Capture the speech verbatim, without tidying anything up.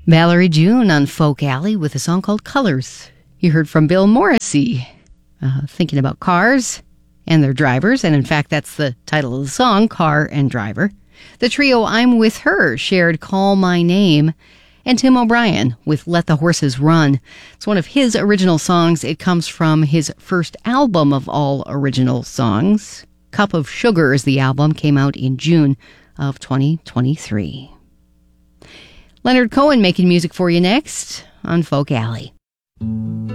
Valerie June on Folk Alley with a song called Colors. You heard from Bill Morrissey, uh, thinking about cars and their drivers, and in fact that's the title of the song, Car and Driver. The trio I'm With Her shared Call My Name, and Tim O'Brien with Let the Horses Run. It's one of his original songs. It comes from his first album of all original songs. Cup of Sugar is the album, came out in June of twenty twenty-three. Leonard Cohen making music for you next on Folk Alley.